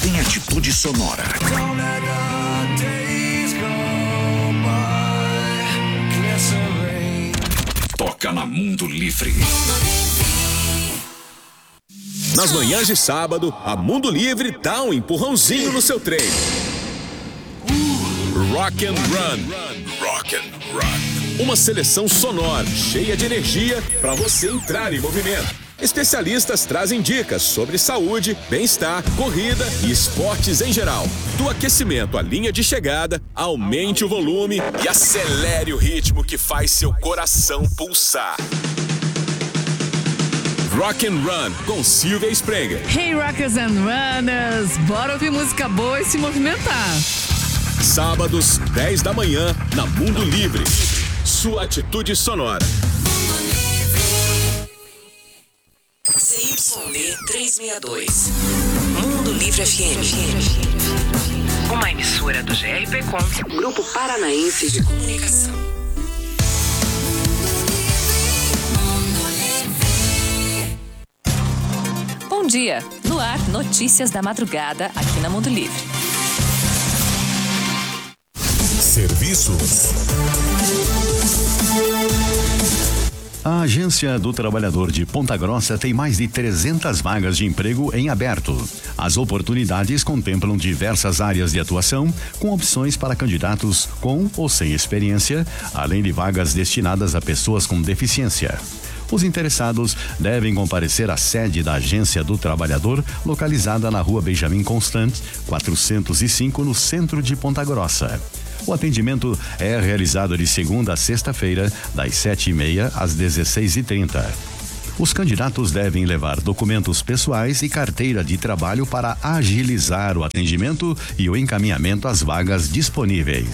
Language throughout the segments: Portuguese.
tem atitude sonora. Toca na Mundo Livre. Nas manhãs de sábado, a Mundo Livre dá um empurrãozinho no seu treino. Rock and Run. Rock and Run. Uma seleção sonora, cheia de energia para você entrar em movimento. Especialistas trazem dicas sobre saúde, bem-estar, corrida e esportes em geral. Do aquecimento à linha de chegada, aumente o volume e acelere o ritmo que faz seu coração pulsar. Rock and Run com Silvia Sprenger. Hey Rockers and Runners, bora ouvir música boa e se movimentar. Sábados, 10 da manhã, na Mundo Livre. Sua atitude sonora. CYD 362. Mundo Livre FM. Uma emissora do GRPcom, Grupo Paranaense de Comunicação. Bom dia. No ar, notícias da madrugada aqui na Mundo Livre. Serviços. A Agência do Trabalhador de Ponta Grossa tem mais de 300 vagas de emprego em aberto. As oportunidades contemplam diversas áreas de atuação, com opções para candidatos com ou sem experiência, além de vagas destinadas a pessoas com deficiência. Os interessados devem comparecer à sede da Agência do Trabalhador, localizada na Rua Benjamin Constant, 405, no centro de Ponta Grossa. O atendimento é realizado de segunda a sexta-feira, das 7h30 às 16h30. Os candidatos devem levar documentos pessoais e carteira de trabalho para agilizar o atendimento e o encaminhamento às vagas disponíveis.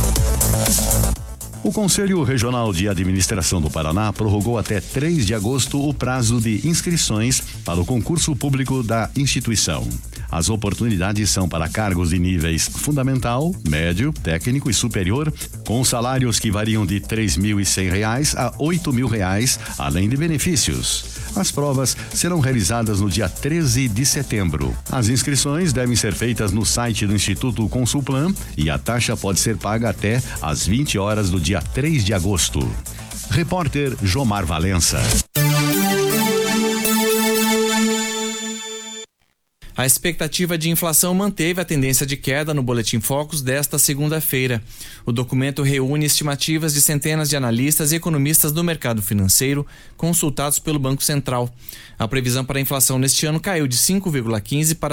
O Conselho Regional de Administração do Paraná prorrogou até 3 de agosto o prazo de inscrições para o concurso público da instituição. As oportunidades são para cargos de níveis fundamental, médio, técnico e superior, com salários que variam de R$ 3.100 a R$ 8.000, além de benefícios. As provas serão realizadas no dia 13 de setembro. As inscrições devem ser feitas no site do Instituto Consulplan e a taxa pode ser paga até às 20 horas do dia 3 de agosto. Repórter Jomar Valença. A expectativa de inflação manteve a tendência de queda no Boletim Focus desta segunda-feira. O documento reúne estimativas de centenas de analistas e economistas do mercado financeiro consultados pelo Banco Central. A previsão para a inflação neste ano caiu de 5,15% para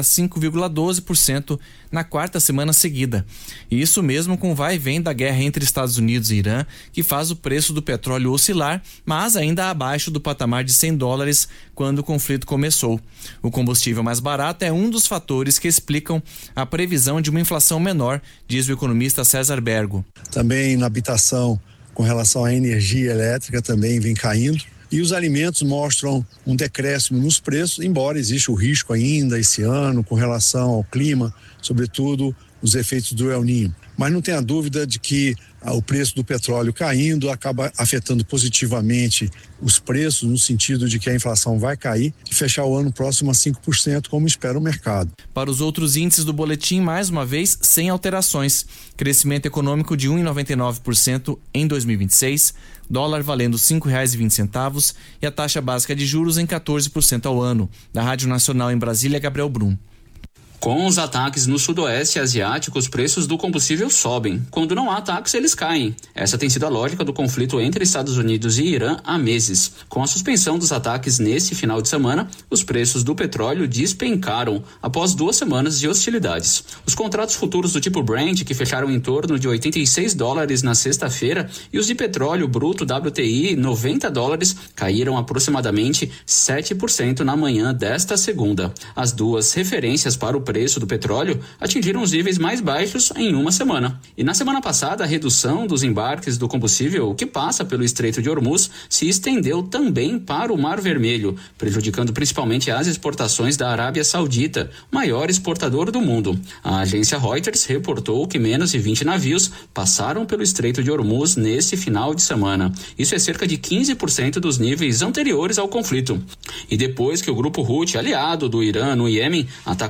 5,12% na quarta semana seguida. E isso mesmo com o vai e vem da guerra entre Estados Unidos e Irã, que faz o preço do petróleo oscilar, mas ainda abaixo do patamar de $100 quando o conflito começou. O combustível mais barato é um dos fatores que explicam a previsão de uma inflação menor, diz o economista César Bergo. Também na habitação, com relação à energia elétrica, também vem caindo. E os alimentos mostram um decréscimo nos preços, embora exista o risco ainda esse ano com relação ao clima, sobretudo os efeitos do El Niño. Mas não tenha dúvida de que o preço do petróleo caindo acaba afetando positivamente os preços, no sentido de que a inflação vai cair e fechar o ano próximo a 5%, como espera o mercado. Para os outros índices do boletim, mais uma vez, sem alterações. Crescimento econômico de 1,99% em 2026, dólar valendo R$ 5,20 e a taxa básica de juros em 14% ao ano. Da Rádio Nacional em Brasília, Gabriel Brum. Com os ataques no sudoeste asiático, os preços do combustível sobem. Quando não há ataques, eles caem. Essa tem sido a lógica do conflito entre Estados Unidos e Irã há meses. Com a suspensão dos ataques nesse final de semana, os preços do petróleo despencaram após 2 semanas de hostilidades. Os contratos futuros do tipo Brent, que fecharam em torno de $86 na sexta-feira, e os de petróleo bruto WTI, $90, caíram aproximadamente 7% na manhã desta segunda. As duas referências para o preço do petróleo atingiram os níveis mais baixos em uma semana. E na semana passada, a redução dos embarques do combustível que passa pelo Estreito de Hormuz se estendeu também para o Mar Vermelho, prejudicando principalmente as exportações da Arábia Saudita, maior exportador do mundo. A agência Reuters reportou que menos de 20 navios passaram pelo Estreito de Hormuz nesse final de semana. Isso é cerca de 15% dos níveis anteriores ao conflito. E depois que o grupo Houthi, aliado do Irã no Iêmen, atacou instalações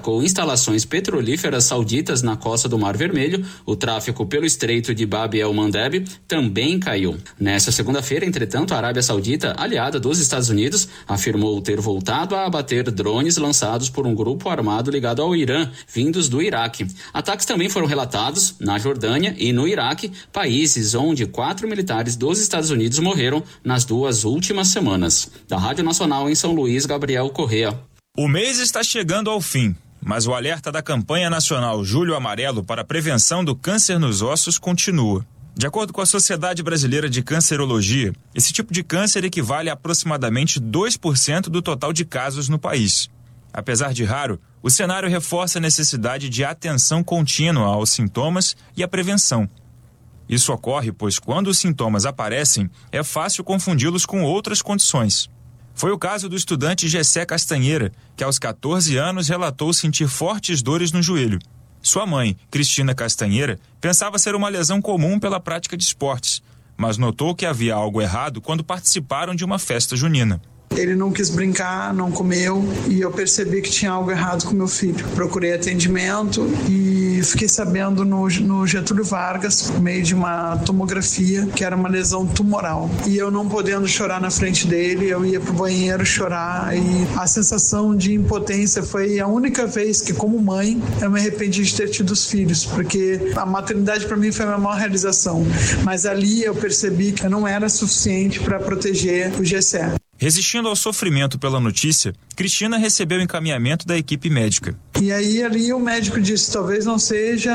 instalações petrolíferas sauditas na costa do Mar Vermelho, o tráfego pelo Estreito de Bab el-Mandeb também caiu. Nessa segunda-feira, entretanto, a Arábia Saudita, aliada dos Estados Unidos, afirmou ter voltado a abater drones lançados por um grupo armado ligado ao Irã, vindos do Iraque. Ataques também foram relatados na Jordânia e no Iraque, países onde 4 militares dos Estados Unidos morreram nas 2 últimas semanas. Da Rádio Nacional em São Luís, Gabriel Correa. O mês está chegando ao fim, mas o alerta da campanha nacional Julho Amarelo para a prevenção do câncer nos ossos continua. De acordo com a Sociedade Brasileira de Cancerologia, esse tipo de câncer equivale a aproximadamente 2% do total de casos no país. Apesar de raro, o cenário reforça a necessidade de atenção contínua aos sintomas e à prevenção. Isso ocorre pois quando os sintomas aparecem, é fácil confundi-los com outras condições. Foi o caso do estudante Gessé Castanheira, que aos 14 anos relatou sentir fortes dores no joelho. Sua mãe, Cristina Castanheira, pensava ser uma lesão comum pela prática de esportes, mas notou que havia algo errado quando participaram de uma festa junina. Ele não quis brincar, não comeu, e eu percebi que tinha algo errado com meu filho. Procurei atendimento e fiquei sabendo no Getúlio Vargas, por meio de uma tomografia, que era uma lesão tumoral. E eu não podendo chorar na frente dele, eu ia pro banheiro chorar, e a sensação de impotência foi a única vez que, como mãe, eu me arrependi de ter tido os filhos, porque a maternidade para mim foi a minha maior realização. Mas ali eu percebi que eu não era suficiente para proteger o Gessé. Resistindo ao sofrimento pela notícia, Cristina recebeu encaminhamento da equipe médica. E aí ali o médico disse, talvez não seja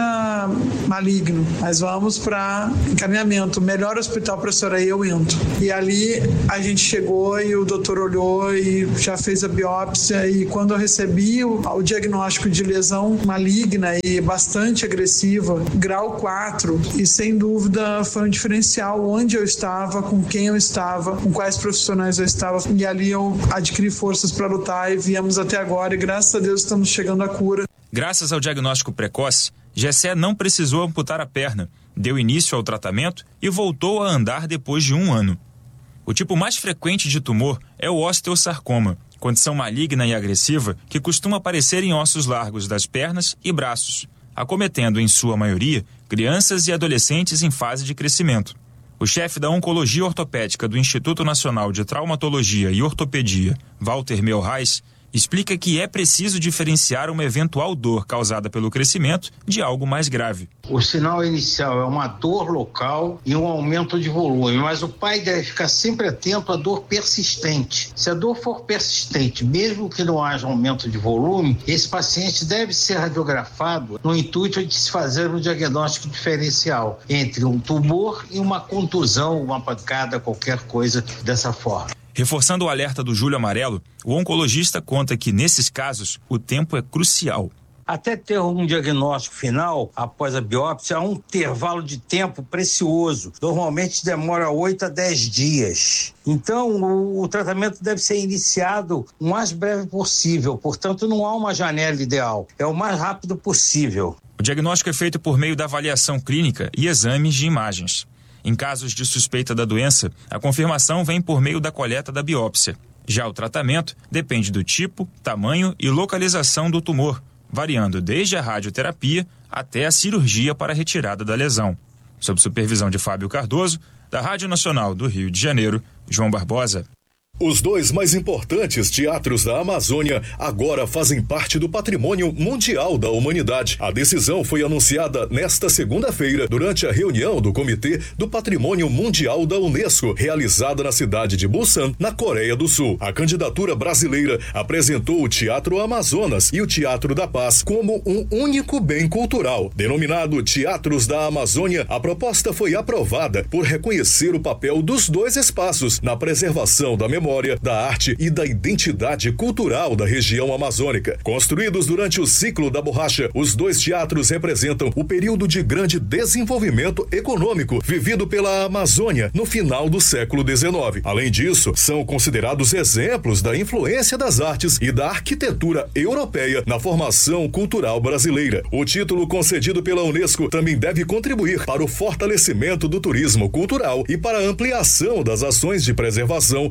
maligno, mas vamos para encaminhamento. O melhor hospital para a senhora eu entro. E ali a gente chegou e o doutor olhou e já fez a biópsia, e quando eu recebi o diagnóstico de lesão maligna e bastante agressiva, grau 4, e sem dúvida foi um diferencial onde eu estava, com quem eu estava, com quais profissionais eu estava. E ali eu adquiri forças para lutar e viemos até agora, e graças a Deus estamos chegando à cura. Graças ao diagnóstico precoce, Gessé não precisou amputar a perna, deu início ao tratamento e voltou a andar depois de 1 ano. O tipo mais frequente de tumor é o osteosarcoma, condição maligna e agressiva que costuma aparecer em ossos largos das pernas e braços, acometendo, em sua maioria, crianças e adolescentes em fase de crescimento. O chefe da Oncologia Ortopédica do Instituto Nacional de Traumatologia e Ortopedia, Walter Melrais, explica que é preciso diferenciar uma eventual dor causada pelo crescimento de algo mais grave. O sinal inicial é uma dor local e um aumento de volume, mas o pai deve ficar sempre atento à dor persistente. Se a dor for persistente, mesmo que não haja aumento de volume, esse paciente deve ser radiografado no intuito de se fazer um diagnóstico diferencial entre um tumor e uma contusão, uma pancada, qualquer coisa dessa forma. Reforçando o alerta do Julho Amarelo, o oncologista conta que, nesses casos, o tempo é crucial. Até ter um diagnóstico final, após a biópsia, há um intervalo de tempo precioso. Normalmente demora 8 a 10 dias. Então, o tratamento deve ser iniciado o mais breve possível. Portanto, não há uma janela ideal. É o mais rápido possível. O diagnóstico é feito por meio da avaliação clínica e exames de imagens. Em casos de suspeita da doença, a confirmação vem por meio da coleta da biópsia. Já o tratamento depende do tipo, tamanho e localização do tumor, variando desde a radioterapia até a cirurgia para a retirada da lesão. Sob supervisão de Fábio Cardoso, da Rádio Nacional do Rio de Janeiro, João Barbosa. Os 2 mais importantes teatros da Amazônia agora fazem parte do Patrimônio Mundial da Humanidade. A decisão foi anunciada nesta segunda-feira durante a reunião do Comitê do Patrimônio Mundial da Unesco, realizada na cidade de Busan, na Coreia do Sul. A candidatura brasileira apresentou o Teatro Amazonas e o Teatro da Paz como um único bem cultural. Denominado Teatros da Amazônia, a proposta foi aprovada por reconhecer o papel dos 2 espaços na preservação da memória, da arte e da identidade cultural da região amazônica. Construídos durante o ciclo da borracha, os 2 teatros representam o período de grande desenvolvimento econômico vivido pela Amazônia no final do século XIX. Além disso, são considerados exemplos da influência das artes e da arquitetura europeia na formação cultural brasileira. O título concedido pela Unesco também deve contribuir para o fortalecimento do turismo cultural e para a ampliação das ações de preservação dos 2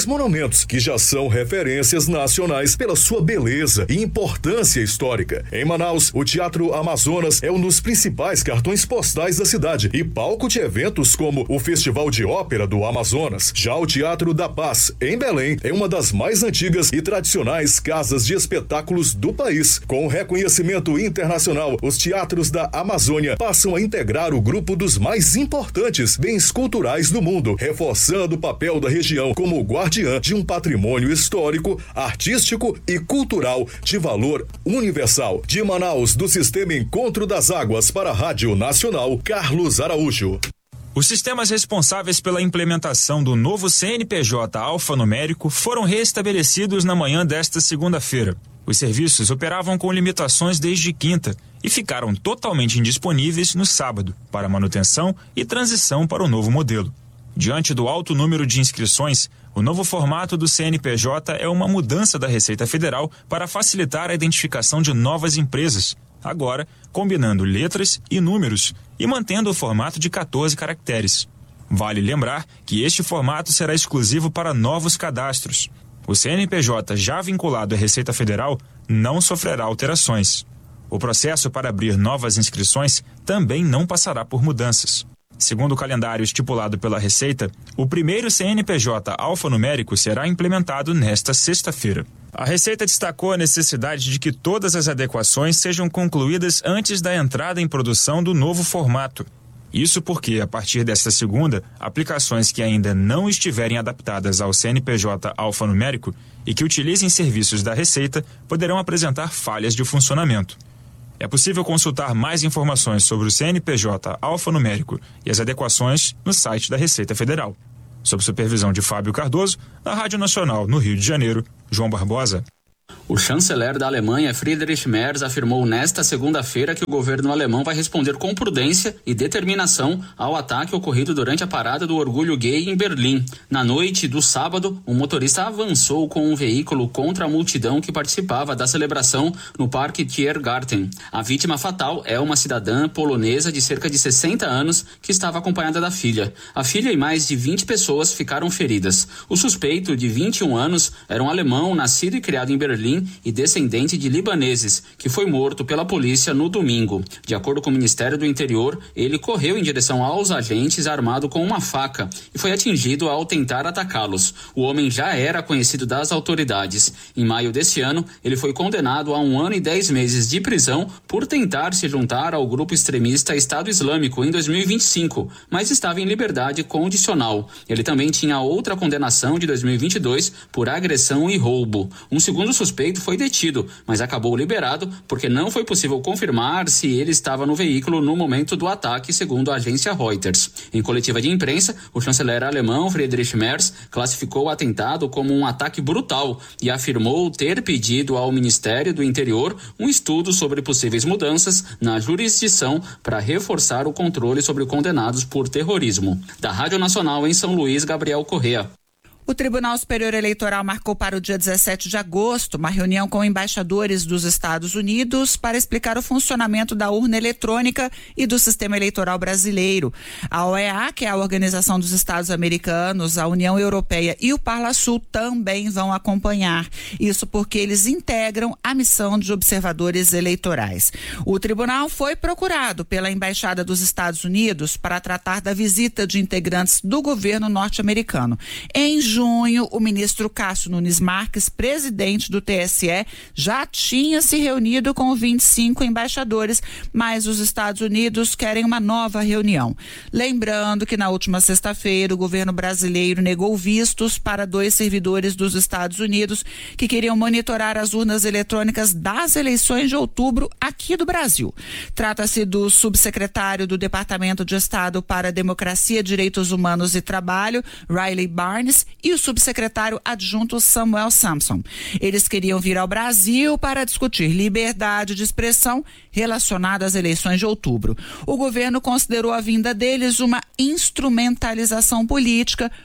dois monumentos que já são referências nacionais pela sua beleza e importância histórica. Em Manaus, o Teatro Amazonas é um dos principais cartões postais da cidade e palco de eventos como o Festival de Ópera do Amazonas. Já o Teatro da Paz, em Belém, é uma das mais antigas e tradicionais casas de espetáculos do país. Com reconhecimento internacional, os teatros da Amazônia passam a integrar o grupo dos mais importantes bens culturais do mundo, reforçando o papel da região como guardiã de um patrimônio histórico, artístico e cultural de valor universal. De Manaus, do Sistema Encontro das Águas para a Rádio Nacional, Carlos Araújo. Os sistemas responsáveis pela implementação do novo CNPJ alfanumérico foram restabelecidos na manhã desta segunda-feira. Os serviços operavam com limitações desde quinta e ficaram totalmente indisponíveis no sábado, para manutenção e transição para o novo modelo. Diante do alto número de inscrições, o novo formato do CNPJ é uma mudança da Receita Federal para facilitar a identificação de novas empresas, agora combinando letras e números e mantendo o formato de 14 caracteres. Vale lembrar que este formato será exclusivo para novos cadastros. O CNPJ já vinculado à Receita Federal não sofrerá alterações. O processo para abrir novas inscrições também não passará por mudanças. Segundo o calendário estipulado pela Receita, o primeiro CNPJ alfanumérico será implementado nesta sexta-feira. A Receita destacou a necessidade de que todas as adequações sejam concluídas antes da entrada em produção do novo formato. Isso porque, a partir desta segunda, aplicações que ainda não estiverem adaptadas ao CNPJ alfanumérico e que utilizem serviços da Receita poderão apresentar falhas de funcionamento. É possível consultar mais informações sobre o CNPJ alfanumérico e as adequações no site da Receita Federal. Sob supervisão de Fábio Cardoso, na Rádio Nacional, no Rio de Janeiro, João Barbosa. O chanceler da Alemanha, Friedrich Merz, afirmou nesta segunda-feira que o governo alemão vai responder com prudência e determinação ao ataque ocorrido durante a parada do orgulho gay em Berlim. Na noite do sábado, um motorista avançou com um veículo contra a multidão que participava da celebração no Parque Tiergarten. A vítima fatal é uma cidadã polonesa de cerca de 60 anos que estava acompanhada da filha. A filha e mais de 20 pessoas ficaram feridas. O suspeito, de 21 anos, era um alemão nascido e criado em Berlim e descendente de libaneses, que foi morto pela polícia no domingo. De acordo com o Ministério do Interior, ele correu em direção aos agentes armado com uma faca e foi atingido ao tentar atacá-los. O homem já era conhecido das autoridades. Em maio desse ano, ele foi condenado a 1 ano e 10 meses de prisão por tentar se juntar ao grupo extremista Estado Islâmico em 2025, mas estava em liberdade condicional. Ele também tinha outra condenação de 2022 por agressão e roubo. Um segundo suspeito foi detido, mas acabou liberado porque não foi possível confirmar se ele estava no veículo no momento do ataque, segundo a agência Reuters. Em coletiva de imprensa, o chanceler alemão Friedrich Merz classificou o atentado como um ataque brutal e afirmou ter pedido ao Ministério do Interior um estudo sobre possíveis mudanças na jurisdição para reforçar o controle sobre condenados por terrorismo. Da Rádio Nacional em São Luís, Gabriel Correa. O Tribunal Superior Eleitoral marcou para o dia 17 de agosto uma reunião com embaixadores dos Estados Unidos para explicar o funcionamento da urna eletrônica e do sistema eleitoral brasileiro. A OEA, que é a Organização dos Estados Americanos, a União Europeia e o Parlasul também vão acompanhar. Isso porque eles integram a missão de observadores eleitorais. O tribunal foi procurado pela Embaixada dos Estados Unidos para tratar da visita de integrantes do governo norte-americano. Em junho, o ministro Cássio Nunes Marques, presidente do TSE, já tinha se reunido com 25 embaixadores, mas os Estados Unidos querem uma nova reunião. Lembrando que na última sexta-feira o governo brasileiro negou vistos para 2 servidores dos Estados Unidos que queriam monitorar as urnas eletrônicas das eleições de outubro aqui do Brasil. Trata-se do subsecretário do Departamento de Estado para Democracia, Direitos Humanos e Trabalho, Riley Barnes, e o subsecretário adjunto Samuel Sampson. Eles queriam vir ao Brasil para discutir liberdade de expressão relacionada às eleições de outubro. O governo considerou a vinda deles uma instrumentalização política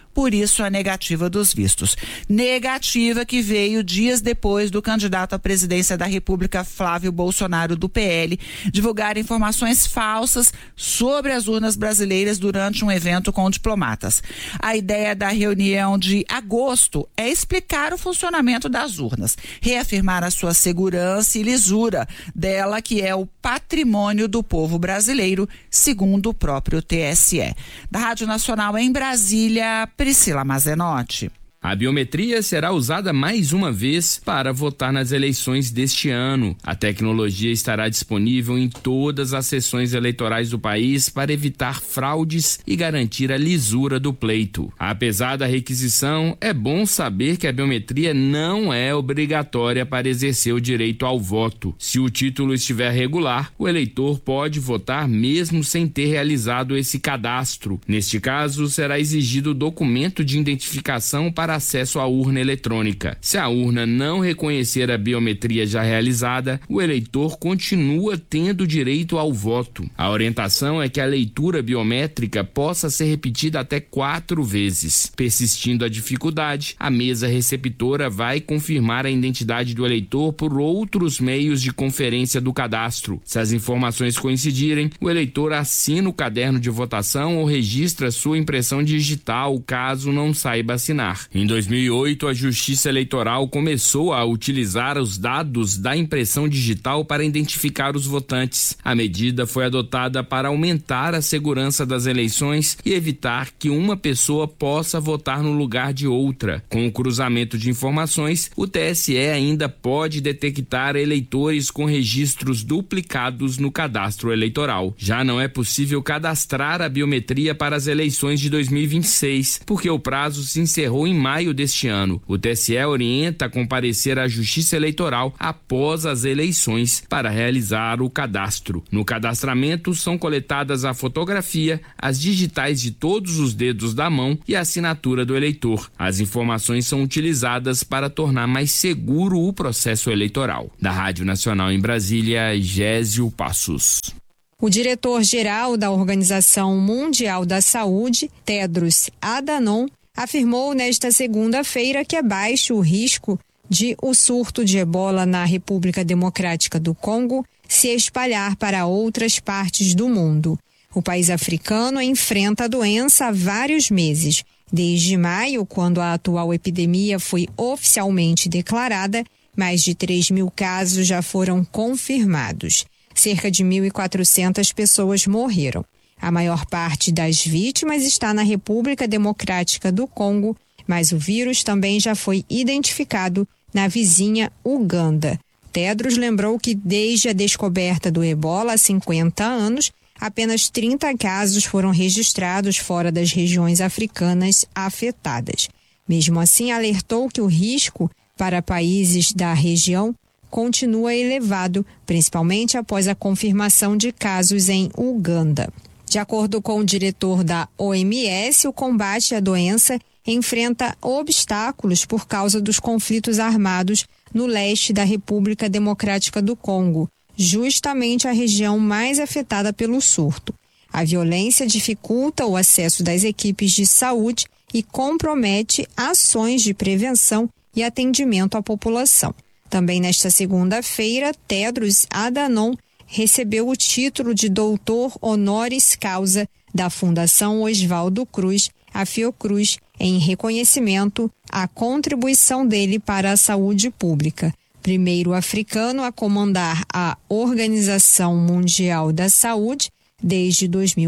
por isso a negativa dos vistos. Negativa que veio dias depois do candidato à presidência da República, Flávio Bolsonaro, do PL, divulgar informações falsas sobre as urnas brasileiras durante um evento com diplomatas. A ideia da reunião de agosto é explicar o funcionamento das urnas, reafirmar a sua segurança e lisura dela, que é o patrimônio do povo brasileiro, segundo o próprio TSE. Da Rádio Nacional em Brasília, Priscila Mazenotti. A biometria será usada mais uma vez para votar nas eleições deste ano. A tecnologia estará disponível em todas as sessões eleitorais do país para evitar fraudes e garantir a lisura do pleito. Apesar da requisição, é bom saber que a biometria não é obrigatória para exercer o direito ao voto. Se o título estiver regular, o eleitor pode votar mesmo sem ter realizado esse cadastro. Neste caso, será exigido o documento de identificação para acesso à urna eletrônica. Se a urna não reconhecer a biometria já realizada, o eleitor continua tendo direito ao voto. A orientação é que a leitura biométrica possa ser repetida até 4 vezes. Persistindo a dificuldade, a mesa receptora vai confirmar a identidade do eleitor por outros meios de conferência do cadastro. Se as informações coincidirem, o eleitor assina o caderno de votação ou registra sua impressão digital, caso não saiba assinar. Em 2008, a Justiça Eleitoral começou a utilizar os dados da impressão digital para identificar os votantes. A medida foi adotada para aumentar a segurança das eleições e evitar que uma pessoa possa votar no lugar de outra. Com o cruzamento de informações, o TSE ainda pode detectar eleitores com registros duplicados no cadastro eleitoral. Já não é possível cadastrar a biometria para as eleições de 2026, porque o prazo se encerrou em maio deste ano. O TSE orienta a comparecer à Justiça Eleitoral após as eleições para realizar o cadastro. No cadastramento são coletadas a fotografia, as digitais de todos os dedos da mão e a assinatura do eleitor. As informações são utilizadas para tornar mais seguro o processo eleitoral. Da Rádio Nacional em Brasília, Gésio Passos. O diretor-geral da Organização Mundial da Saúde, Tedros Adhanom, afirmou nesta segunda-feira que é baixo o risco de o surto de ebola na República Democrática do Congo se espalhar para outras partes do mundo. O país africano enfrenta a doença há vários meses. Desde maio, quando a atual epidemia foi oficialmente declarada, mais de 3.000 casos já foram confirmados. Cerca de 1.400 pessoas morreram. A maior parte das vítimas está na República Democrática do Congo, mas o vírus também já foi identificado na vizinha Uganda. Tedros lembrou que desde a descoberta do ebola há 50 anos, apenas 30 casos foram registrados fora das regiões africanas afetadas. Mesmo assim, alertou que o risco para países da região continua elevado, principalmente após a confirmação de casos em Uganda. De acordo com o diretor da OMS, o combate à doença enfrenta obstáculos por causa dos conflitos armados no leste da República Democrática do Congo, justamente a região mais afetada pelo surto. A violência dificulta o acesso das equipes de saúde e compromete ações de prevenção e atendimento à população. Também nesta segunda-feira, Tedros Adhanom recebeu o título de doutor honoris causa da Fundação Oswaldo Cruz, a Fiocruz, em reconhecimento à contribuição dele para a saúde pública. Primeiro africano a comandar a Organização Mundial da Saúde, desde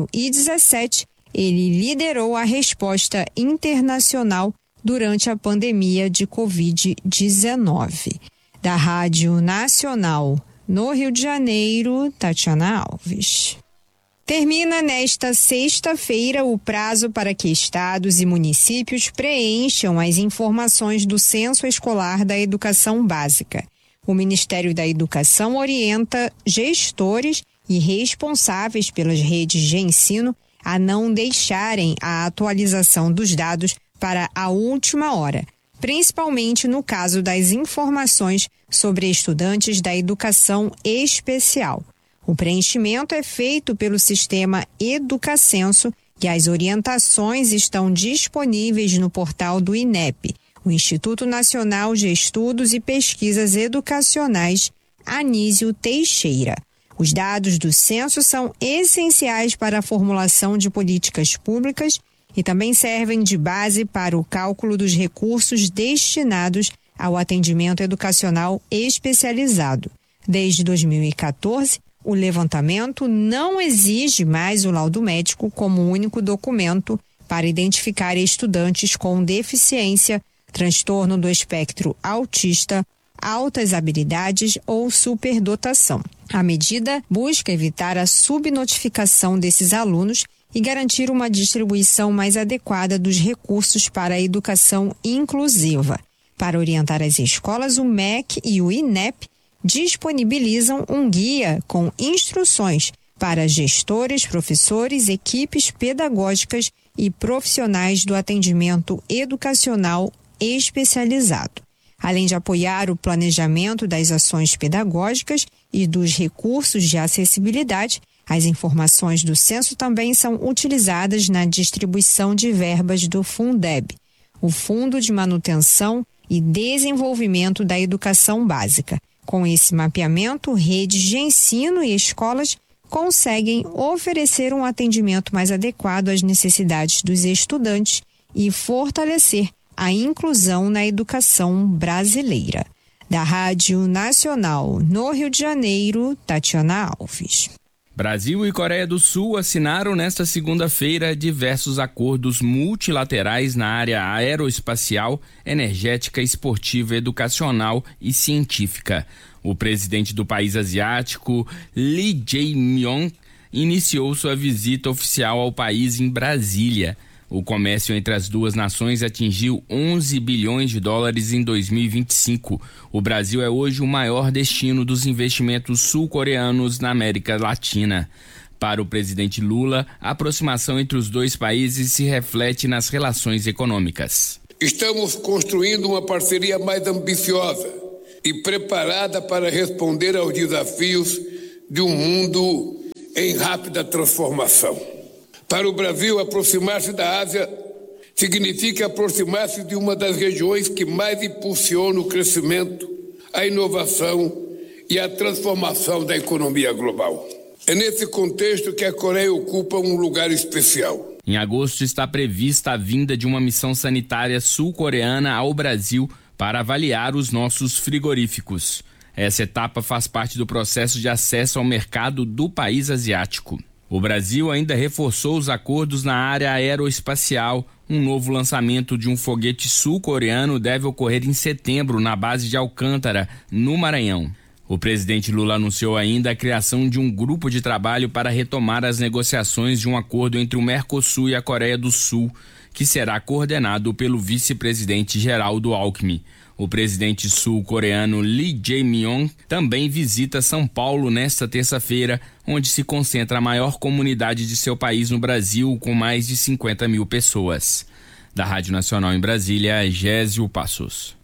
2017, ele liderou a resposta internacional durante a pandemia de Covid-19. Da Rádio Nacional no Rio de Janeiro, Tatiana Alves. Termina nesta sexta-feira o prazo para que estados e municípios preencham as informações do Censo Escolar da Educação Básica. O Ministério da Educação orienta gestores e responsáveis pelas redes de ensino a não deixarem a atualização dos dados para a última hora, principalmente no caso das informações sobre estudantes da educação especial. O preenchimento é feito pelo sistema Educacenso e as orientações estão disponíveis no portal do INEP, o Instituto Nacional de Estudos e Pesquisas Educacionais Anísio Teixeira. Os dados do censo são essenciais para a formulação de políticas públicas e também servem de base para o cálculo dos recursos destinados ao atendimento educacional especializado. Desde 2014, o levantamento não exige mais o laudo médico como único documento para identificar estudantes com deficiência, transtorno do espectro autista, altas habilidades ou superdotação. A medida busca evitar a subnotificação desses alunos e garantir uma distribuição mais adequada dos recursos para a educação inclusiva. Para orientar as escolas, o MEC e o INEP disponibilizam um guia com instruções para gestores, professores, equipes pedagógicas e profissionais do atendimento educacional especializado. Além de apoiar o planejamento das ações pedagógicas e dos recursos de acessibilidade, as informações do censo também são utilizadas na distribuição de verbas do Fundeb, o Fundo de Manutenção e Desenvolvimento da Educação Básica. Com esse mapeamento, redes de ensino e escolas conseguem oferecer um atendimento mais adequado às necessidades dos estudantes e fortalecer a inclusão na educação brasileira. Da Rádio Nacional no Rio de Janeiro, Tatiana Alves. Brasil e Coreia do Sul assinaram nesta segunda-feira diversos acordos multilaterais na área aeroespacial, energética, esportiva, educacional e científica. O presidente do país asiático, Lee Jae-myung, iniciou sua visita oficial ao país em Brasília. O comércio entre as duas nações atingiu 11 bilhões de dólares em 2025. O Brasil é hoje o maior destino dos investimentos sul-coreanos na América Latina. Para o presidente Lula, a aproximação entre os dois países se reflete nas relações econômicas. Estamos construindo uma parceria mais ambiciosa e preparada para responder aos desafios de um mundo em rápida transformação. Para o Brasil, aproximar-se da Ásia significa aproximar-se de uma das regiões que mais impulsiona o crescimento, a inovação e a transformação da economia global. É nesse contexto que a Coreia ocupa um lugar especial. Em agosto está prevista a vinda de uma missão sanitária sul-coreana ao Brasil para avaliar os nossos frigoríficos. Essa etapa faz parte do processo de acesso ao mercado do país asiático. O Brasil ainda reforçou os acordos na área aeroespacial. Um novo lançamento de um foguete sul-coreano deve ocorrer em setembro na base de Alcântara, no Maranhão. O presidente Lula anunciou ainda a criação de um grupo de trabalho para retomar as negociações de um acordo entre o Mercosul e a Coreia do Sul, que será coordenado pelo vice-presidente Geraldo Alckmin. O presidente sul-coreano Lee Jae-myung também visita São Paulo nesta terça-feira, onde se concentra a maior comunidade de seu país no Brasil, com mais de 50 mil pessoas. Da Rádio Nacional em Brasília, Gésio Passos.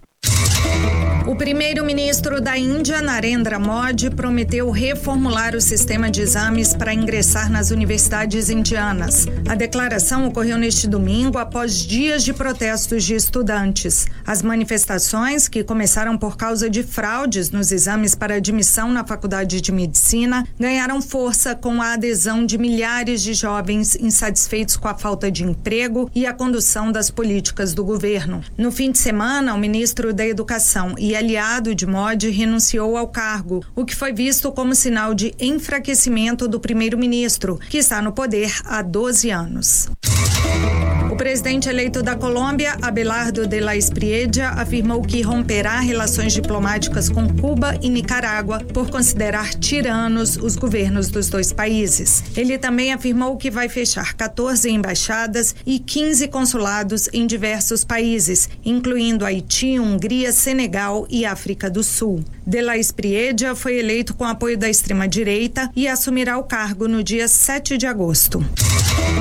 O primeiro-ministro da Índia, Narendra Modi, prometeu reformular o sistema de exames para ingressar nas universidades indianas. A declaração ocorreu neste domingo após dias de protestos de estudantes. As manifestações, que começaram por causa de fraudes nos exames para admissão na Faculdade de Medicina, ganharam força com a adesão de milhares de jovens insatisfeitos com a falta de emprego e a condução das políticas do governo. No fim de semana, o ministro da Educação e aliado de Modi renunciou ao cargo, o que foi visto como sinal de enfraquecimento do primeiro-ministro, que está no poder há 12 anos. O presidente eleito da Colômbia, Abelardo de la Espriella, afirmou que romperá relações diplomáticas com Cuba e Nicarágua por considerar tiranos os governos dos dois países. Ele também afirmou que vai fechar 14 embaixadas e 15 consulados em diversos países, incluindo Haiti, Hungria, Senegal e África do Sul. De la Espriella foi eleito com apoio da extrema-direita e assumirá o cargo no dia 7 de agosto.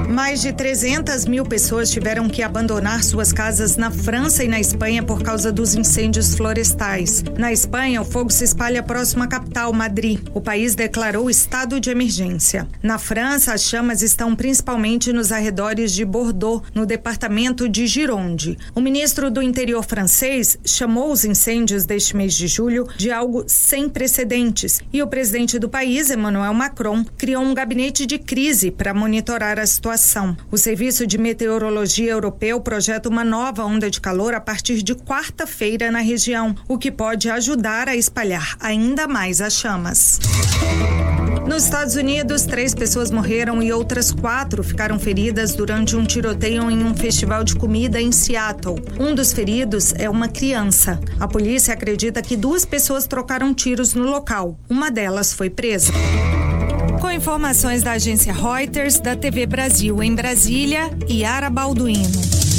Mais de 300 mil pessoas tiveram que abandonar suas casas na França e na Espanha por causa dos incêndios florestais. Na Espanha, o fogo se espalha próximo à capital, Madrid. O país declarou estado de emergência. Na França, as chamas estão principalmente nos arredores de Bordeaux, no departamento de Gironde. O ministro do Interior francês chamou os incêndios deste mês de julho de algo sem precedentes e o presidente do país, Emmanuel Macron, criou um gabinete de crise para monitorar a situação. O Serviço de Meteorologia Europeu projeta uma nova onda de calor a partir de quarta-feira na região, o que pode ajudar a espalhar ainda mais as chamas. Nos Estados Unidos, 3 pessoas morreram e outras 4 ficaram feridas durante um tiroteio em um festival de comida em Seattle. Um dos feridos é uma criança. A polícia acredita que 2 pessoas trocaram tiros no local. Uma delas foi presa. Com informações da agência Reuters, da TV Brasil em Brasília, Yara Balduino.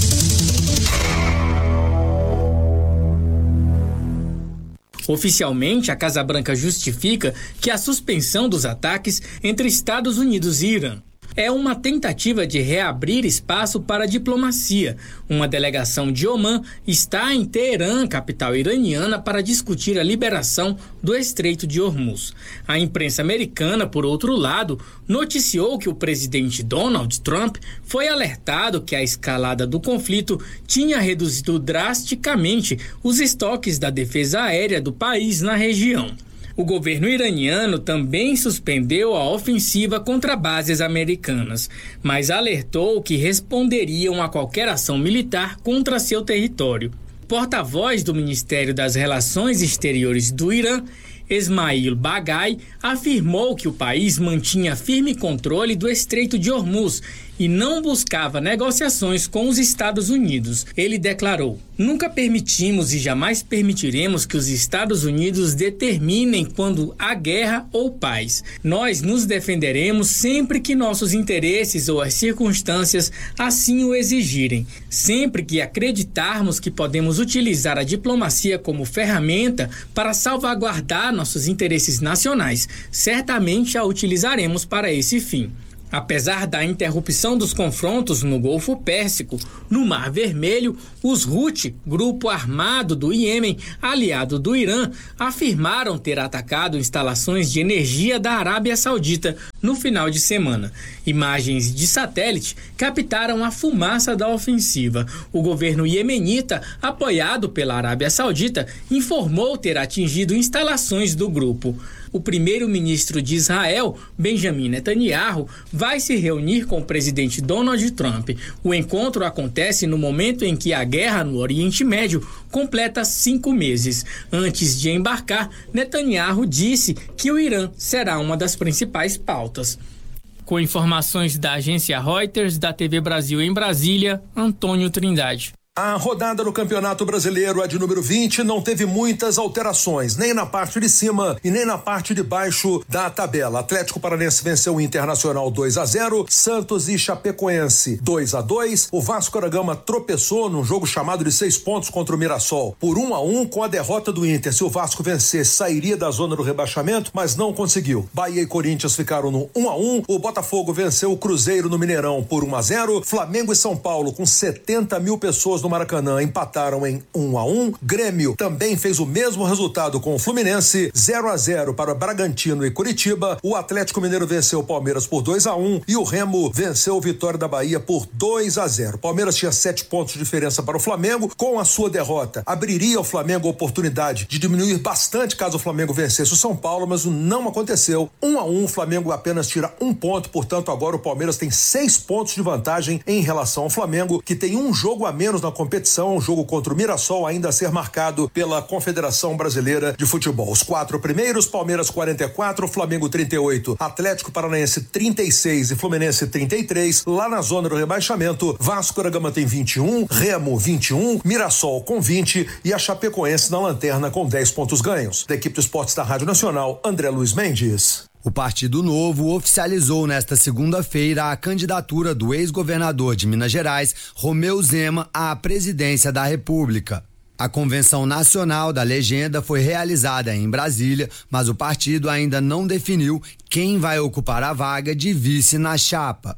Oficialmente, a Casa Branca justifica que a suspensão dos ataques entre Estados Unidos e Irã é uma tentativa de reabrir espaço para a diplomacia. Uma delegação de Omã está em Teherã, capital iraniana, para discutir a liberação do Estreito de Hormuz. A imprensa americana, por outro lado, noticiou que o presidente Donald Trump foi alertado que a escalada do conflito tinha reduzido drasticamente os estoques da defesa aérea do país na região. O governo iraniano também suspendeu a ofensiva contra bases americanas, mas alertou que responderiam a qualquer ação militar contra seu território. Porta-voz do Ministério das Relações Exteriores do Irã, Esmail Baghai, afirmou que o país mantinha firme controle do Estreito de Hormuz e não buscava negociações com os Estados Unidos. Ele declarou: "Nunca permitimos e jamais permitiremos que os Estados Unidos determinem quando há guerra ou paz. Nós nos defenderemos sempre que nossos interesses ou as circunstâncias assim o exigirem. Sempre que acreditarmos que podemos utilizar a diplomacia como ferramenta para salvaguardar nossos interesses nacionais, certamente a utilizaremos para esse fim." Apesar da interrupção dos confrontos no Golfo Pérsico, no Mar Vermelho, os Houthi, grupo armado do Iêmen, aliado do Irã, afirmaram ter atacado instalações de energia da Arábia Saudita no final de semana. Imagens de satélite captaram a fumaça da ofensiva. O governo iemenita, apoiado pela Arábia Saudita, informou ter atingido instalações do grupo. O primeiro-ministro de Israel, Benjamin Netanyahu, vai se reunir com o presidente Donald Trump. O encontro acontece no momento em que a guerra no Oriente Médio completa 5 meses. Antes de embarcar, Netanyahu disse que o Irã será uma das principais pautas. Com informações da agência Reuters, da TV Brasil em Brasília, Antônio Trindade. A rodada no Campeonato Brasileiro, a de número 20, não teve muitas alterações, nem na parte de cima e nem na parte de baixo da tabela. Atlético Paranaense venceu o Internacional 2-0, Santos e Chapecoense 2-2. O Vasco da Gama tropeçou num jogo chamado de 6 pontos contra o Mirassol por 1-1 com a derrota do Inter. Se o Vasco vencesse, sairia da zona do rebaixamento, mas não conseguiu. Bahia e Corinthians ficaram no 1-1. O Botafogo venceu o Cruzeiro no Mineirão por 1-0. Flamengo e São Paulo, com 70 mil pessoas no Maracanã, empataram em 1-1. Grêmio também fez o mesmo resultado com o Fluminense, 0-0 para Bragantino e Curitiba. O Atlético Mineiro venceu o Palmeiras por 2-1 e o Remo venceu o Vitória da Bahia por 2-0. Palmeiras tinha 7 pontos de diferença para o Flamengo. Com a sua derrota, abriria ao Flamengo a oportunidade de diminuir bastante caso o Flamengo vencesse o São Paulo, mas não aconteceu. 1-1, o Flamengo apenas tira 1 ponto, portanto agora o Palmeiras tem 6 pontos de vantagem em relação ao Flamengo, que tem um jogo a menos na competição, um jogo contra o Mirassol ainda a ser marcado pela Confederação Brasileira de Futebol. Os 4 primeiros, Palmeiras 44, Flamengo 38, Atlético Paranaense 36 e Fluminense 33. Lá na zona do rebaixamento, Vasco da Gama tem 21, Remo 21, Mirassol com 20 e a Chapecoense na lanterna com 10 pontos ganhos. Da equipe de esportes da Rádio Nacional, André Luiz Mendes. O Partido Novo oficializou nesta segunda-feira a candidatura do ex-governador de Minas Gerais, Romeu Zema, à presidência da República. A convenção nacional da legenda foi realizada em Brasília, mas o partido ainda não definiu quem vai ocupar a vaga de vice na chapa.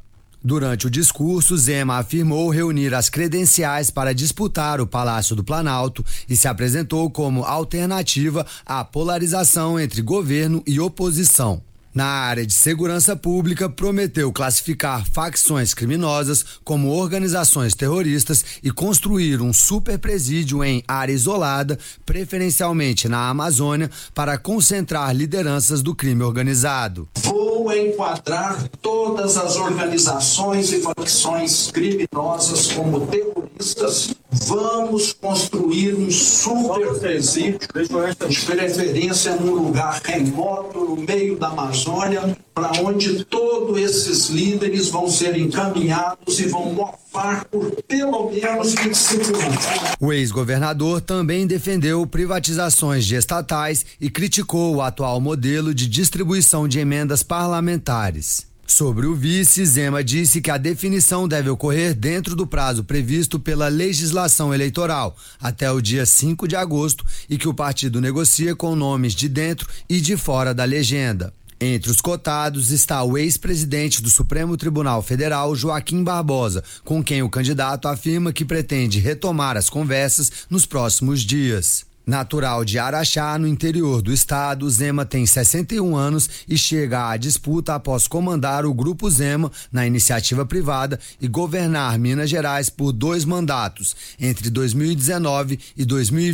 Durante o discurso, Zema afirmou reunir as credenciais para disputar o Palácio do Planalto e se apresentou como alternativa à polarização entre governo e oposição. Na área de segurança pública, prometeu classificar facções criminosas como organizações terroristas e construir um superpresídio em área isolada, preferencialmente na Amazônia, para concentrar lideranças do crime organizado. Vou enquadrar todas as organizações e facções criminosas como terroristas. Vamos construir um superpresídio, de preferência num lugar remoto, no meio da Amazônia, para onde todos esses líderes vão ser encaminhados e vão mofar por pelo menos 25 anos. O ex-governador também defendeu privatizações de estatais e criticou o atual modelo de distribuição de emendas parlamentares. Sobre o vice, Zema disse que a definição deve ocorrer dentro do prazo previsto pela legislação eleitoral, até o dia 5 de agosto, e que o partido negocia com nomes de dentro e de fora da legenda. Entre os cotados está o ex-presidente do Supremo Tribunal Federal, Joaquim Barbosa, com quem o candidato afirma que pretende retomar as conversas nos próximos dias. Natural de Araxá, no interior do estado, Zema tem 61 anos e chega à disputa após comandar o Grupo Zema na iniciativa privada e governar Minas Gerais por 2 mandatos, entre 2019 e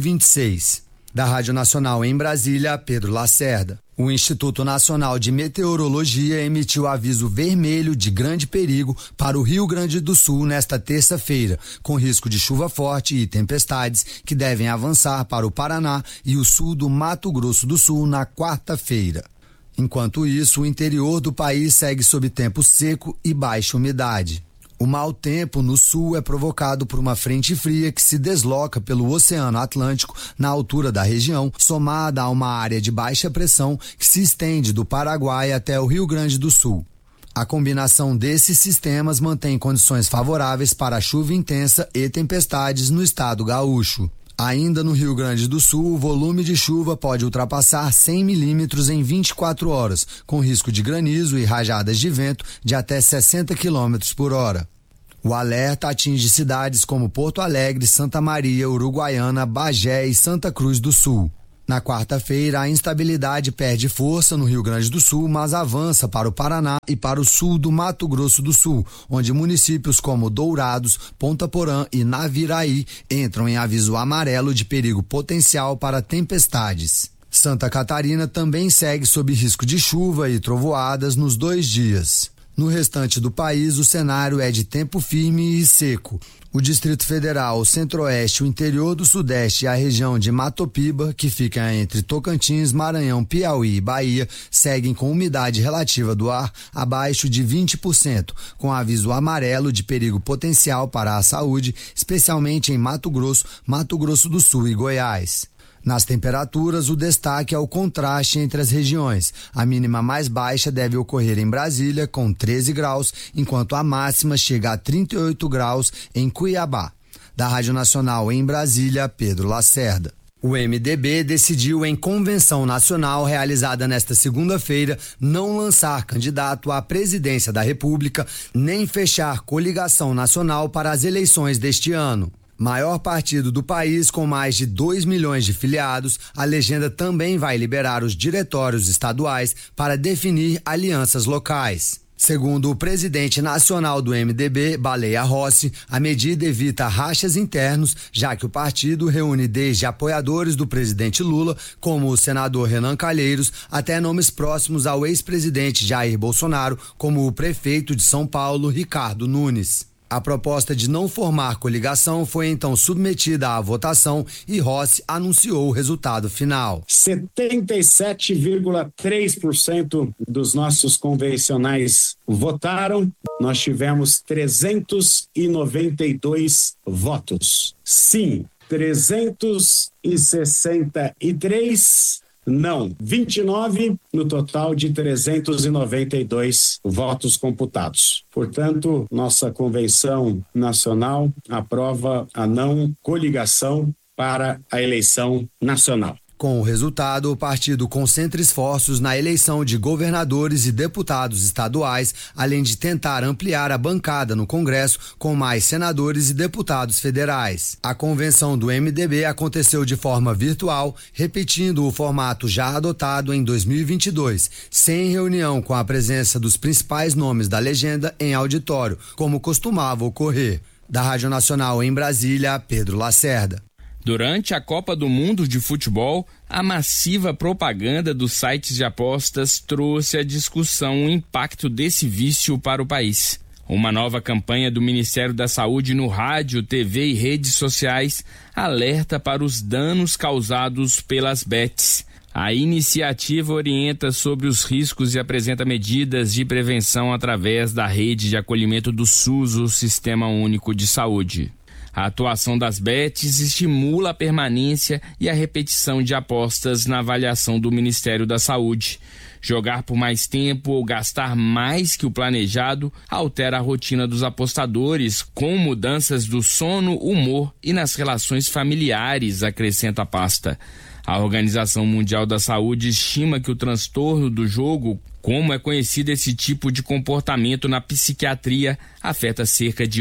2026. Da Rádio Nacional em Brasília, Pedro Lacerda. O Instituto Nacional de Meteorologia emitiu aviso vermelho de grande perigo para o Rio Grande do Sul nesta terça-feira, com risco de chuva forte e tempestades que devem avançar para o Paraná e o sul do Mato Grosso do Sul na quarta-feira. Enquanto isso, o interior do país segue sob tempo seco e baixa umidade. O mau tempo no sul é provocado por uma frente fria que se desloca pelo Oceano Atlântico na altura da região, somada a uma área de baixa pressão que se estende do Paraguai até o Rio Grande do Sul. A combinação desses sistemas mantém condições favoráveis para chuva intensa e tempestades no estado gaúcho. Ainda no Rio Grande do Sul, o volume de chuva pode ultrapassar 100 milímetros em 24 horas, com risco de granizo e rajadas de vento de até 60 quilômetros por hora. O alerta atinge cidades como Porto Alegre, Santa Maria, Uruguaiana, Bagé e Santa Cruz do Sul. Na quarta-feira, a instabilidade perde força no Rio Grande do Sul, mas avança para o Paraná e para o sul do Mato Grosso do Sul, onde municípios como Dourados, Ponta Porã e Naviraí entram em aviso amarelo de perigo potencial para tempestades. Santa Catarina também segue sob risco de chuva e trovoadas nos 2 dias. No restante do país, o cenário é de tempo firme e seco. O Distrito Federal, o Centro-Oeste, o interior do Sudeste e a região de Matopiba, que fica entre Tocantins, Maranhão, Piauí e Bahia, seguem com umidade relativa do ar abaixo de 20%, com aviso amarelo de perigo potencial para a saúde, especialmente em Mato Grosso do Sul e Goiás. Nas temperaturas, o destaque é o contraste entre as regiões. A mínima mais baixa deve ocorrer em Brasília, com 13 graus, enquanto a máxima chega a 38 graus em Cuiabá. Da Rádio Nacional em Brasília, Pedro Lacerda. O MDB decidiu em convenção nacional realizada nesta segunda-feira não lançar candidato à presidência da República nem fechar coligação nacional para as eleições deste ano. Maior partido do país com mais de 2 milhões de filiados, a legenda também vai liberar os diretórios estaduais para definir alianças locais. Segundo o presidente nacional do MDB, Baleia Rossi, a medida evita rachas internos, já que o partido reúne desde apoiadores do presidente Lula, como o senador Renan Calheiros, até nomes próximos ao ex-presidente Jair Bolsonaro, como o prefeito de São Paulo, Ricardo Nunes. A proposta de não formar coligação foi então submetida à votação e Rossi anunciou o resultado final. 77,3% dos nossos convencionais votaram. Nós tivemos 392 votos. Sim, 363. Não, 29 no total de 392 votos computados. Portanto, nossa convenção nacional aprova a não coligação para a eleição nacional. Com o resultado, o partido concentra esforços na eleição de governadores e deputados estaduais, além de tentar ampliar a bancada no Congresso com mais senadores e deputados federais. A convenção do MDB aconteceu de forma virtual, repetindo o formato já adotado em 2022, sem reunião com a presença dos principais nomes da legenda em auditório, como costumava ocorrer. Da Rádio Nacional em Brasília, Pedro Lacerda. Durante a Copa do Mundo de Futebol, a massiva propaganda dos sites de apostas trouxe à discussão o impacto desse vício para o país. Uma nova campanha do Ministério da Saúde no rádio, TV e redes sociais alerta para os danos causados pelas bets. A iniciativa orienta sobre os riscos e apresenta medidas de prevenção através da rede de acolhimento do SUS, o Sistema Único de Saúde. A atuação das bets estimula a permanência e a repetição de apostas na avaliação do Ministério da Saúde. Jogar por mais tempo ou gastar mais que o planejado altera a rotina dos apostadores, com mudanças do sono, humor e nas relações familiares, acrescenta a pasta. A Organização Mundial da Saúde estima que o transtorno do jogo, como é conhecido esse tipo de comportamento na psiquiatria, afeta cerca de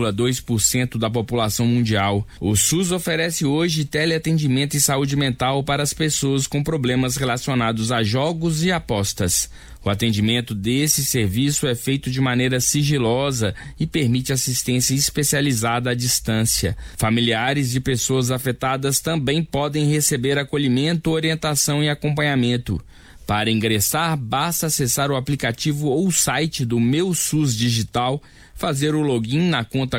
1,2% da população mundial. O SUS oferece hoje teleatendimento e saúde mental para as pessoas com problemas relacionados a jogos e apostas. O atendimento desse serviço é feito de maneira sigilosa e permite assistência especializada à distância. Familiares de pessoas afetadas também podem receber acolhimento, orientação e acompanhamento. Para ingressar, basta acessar o aplicativo ou o site do Meu SUS Digital, fazer o login na conta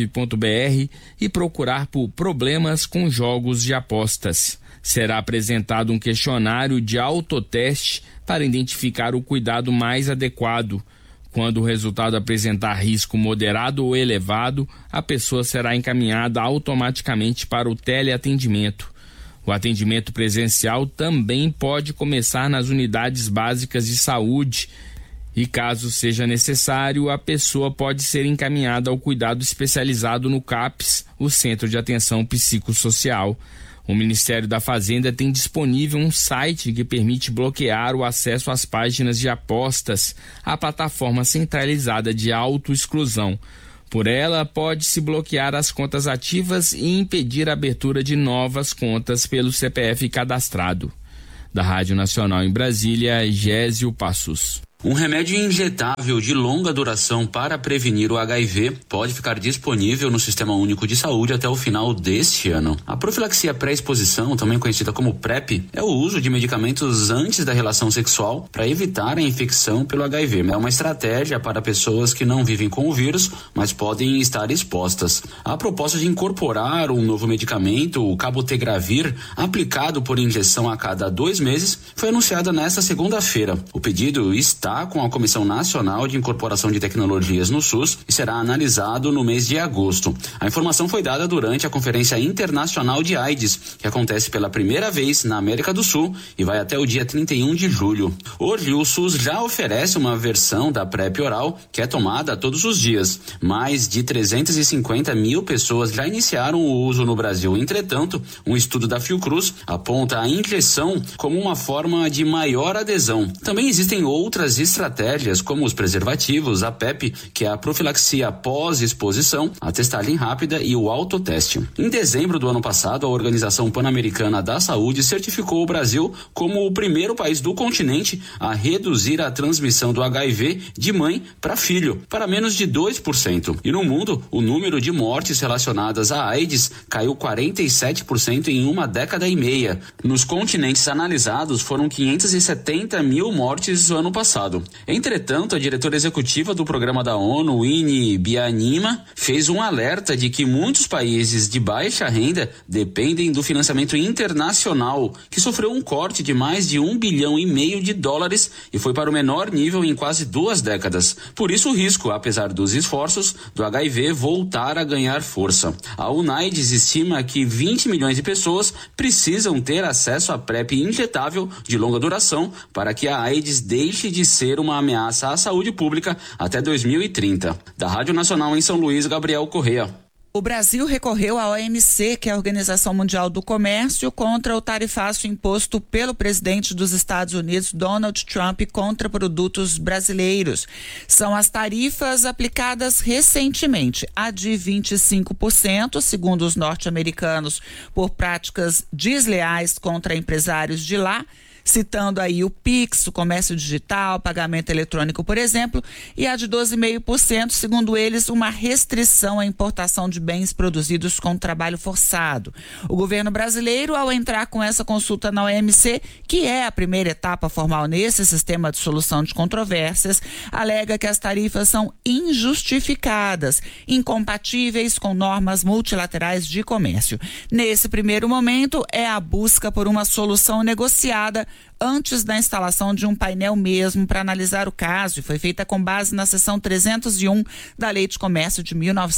gov.br e procurar por problemas com jogos de apostas. Será apresentado um questionário de autoteste para identificar o cuidado mais adequado. Quando o resultado apresentar risco moderado ou elevado, a pessoa será encaminhada automaticamente para o teleatendimento. O atendimento presencial também pode começar nas unidades básicas de saúde e, caso seja necessário, a pessoa pode ser encaminhada ao cuidado especializado no CAPS, o Centro de Atenção Psicossocial. O Ministério da Fazenda tem disponível um site que permite bloquear o acesso às páginas de apostas, a plataforma centralizada de autoexclusão. Por ela, pode-se bloquear as contas ativas e impedir a abertura de novas contas pelo CPF cadastrado. Da Rádio Nacional em Brasília, Gésio Passos. Um remédio injetável de longa duração para prevenir o HIV pode ficar disponível no Sistema Único de Saúde até o final deste ano. A profilaxia pré-exposição, também conhecida como PrEP, é o uso de medicamentos antes da relação sexual para evitar a infecção pelo HIV. É uma estratégia para pessoas que não vivem com o vírus, mas podem estar expostas. A proposta de incorporar um novo medicamento, o cabotegravir, aplicado por injeção a cada 2 meses, foi anunciada nesta segunda-feira. O pedido está com a Comissão Nacional de Incorporação de Tecnologias no SUS e será analisado no mês de agosto. A informação foi dada durante a Conferência Internacional de AIDS, que acontece pela primeira vez na América do Sul e vai até o dia 31 de julho. Hoje, o SUS já oferece uma versão da PrEP oral que é tomada todos os dias. Mais de 350 mil pessoas já iniciaram o uso no Brasil. Entretanto, um estudo da Fiocruz aponta a injeção como uma forma de maior adesão. Também existem outras estratégias como os preservativos, a PEP, que é a profilaxia pós-exposição, a testagem rápida e o autoteste. Em dezembro do ano passado, a Organização Pan-Americana da Saúde certificou o Brasil como o primeiro país do continente a reduzir a transmissão do HIV de mãe para filho, para menos de 2%. E no mundo, o número de mortes relacionadas à AIDS caiu 47% em uma década e meia. Nos continentes analisados, foram 570 mil mortes no ano passado. Entretanto, a diretora executiva do programa da ONU, Winnie Byanyima, fez um alerta de que muitos países de baixa renda dependem do financiamento internacional, que sofreu um corte de mais de $1,5 bilhão e foi para o menor nível em quase 2 décadas. Por isso o risco, apesar dos esforços, do HIV voltar a ganhar força. A UNAIDS estima que 20 milhões de pessoas precisam ter acesso à PrEP injetável de longa duração para que a AIDS deixe de ser uma ameaça à saúde pública até 2030. Da Rádio Nacional em São Luís, Gabriel Correa. O Brasil recorreu à OMC, que é a Organização Mundial do Comércio, contra o tarifaço imposto pelo presidente dos Estados Unidos, Donald Trump, contra produtos brasileiros. São as tarifas aplicadas recentemente, a de 25%, segundo os norte-americanos, por práticas desleais contra empresários de lá, citando aí o Pix, o comércio digital, pagamento eletrônico, por exemplo, e a de 12,5%, segundo eles, uma restrição à importação de bens produzidos com trabalho forçado. O governo brasileiro, ao entrar com essa consulta na OMC, que é a primeira etapa formal nesse sistema de solução de controvérsias, alega que as tarifas são injustificadas, incompatíveis com normas multilaterais de comércio. Nesse primeiro momento, é a busca por uma solução negociada antes da instalação de um painel mesmo para analisar o caso, e foi feita com base na seção 301 da Lei de Comércio de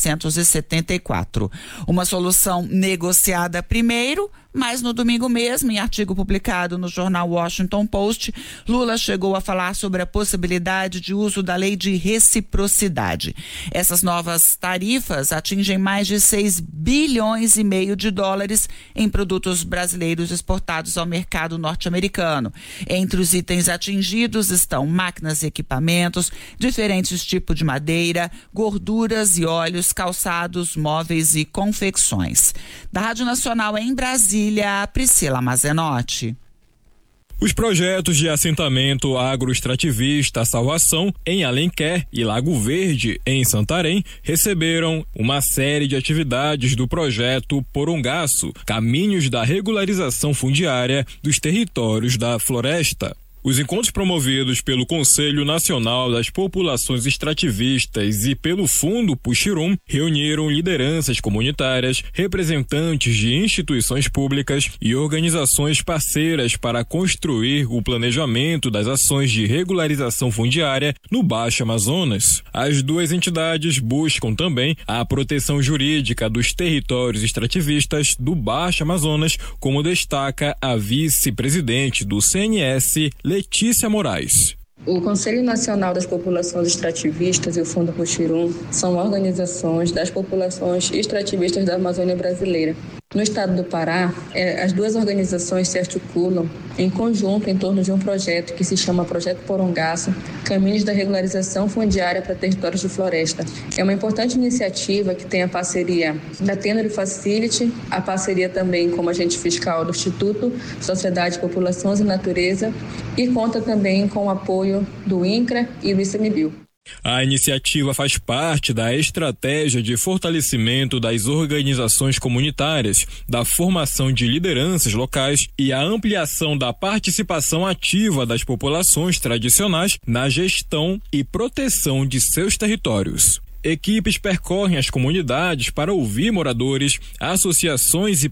1974. Uma solução negociada primeiro, mas no domingo mesmo, em artigo publicado no jornal Washington Post, Lula chegou a falar sobre a possibilidade de uso da lei de reciprocidade. Essas novas tarifas atingem mais de 6 bilhões e meio de dólares em produtos brasileiros exportados ao mercado norte-americano. Entre os itens atingidos estão máquinas e equipamentos, diferentes tipos de madeira, gorduras e óleos, calçados, móveis e confecções. Da Rádio Nacional em Brasília, Priscila Mazenotti. Os projetos de assentamento agroextrativista Salvação, em Alenquer, e Lago Verde, em Santarém, receberam uma série de atividades do projeto Porongaço, Caminhos da Regularização Fundiária dos Territórios da Floresta. Os encontros promovidos pelo Conselho Nacional das Populações Extrativistas e pelo Fundo Puxirum reuniram lideranças comunitárias, representantes de instituições públicas e organizações parceiras para construir o planejamento das ações de regularização fundiária no Baixo Amazonas. As duas entidades buscam também a proteção jurídica dos territórios extrativistas do Baixo Amazonas, como destaca a vice-presidente do CNS, Letícia Moraes. O Conselho Nacional das Populações Extrativistas e o Fundo Puxirum são organizações das populações extrativistas da Amazônia brasileira. No estado do Pará, as duas organizações se articulam em conjunto em torno de um projeto que se chama Projeto Porongaço, Caminhos da Regularização Fundiária para Territórios de Floresta. É uma importante iniciativa que tem a parceria da Tenor Facility, a parceria também como agente fiscal do Instituto Sociedade, Populações e Natureza, e conta também com o apoio do INCRA e do ICMBio. A iniciativa faz parte da estratégia de fortalecimento das organizações comunitárias, da formação de lideranças locais e a ampliação da participação ativa das populações tradicionais na gestão e proteção de seus territórios. Equipes percorrem as comunidades para ouvir moradores, associações e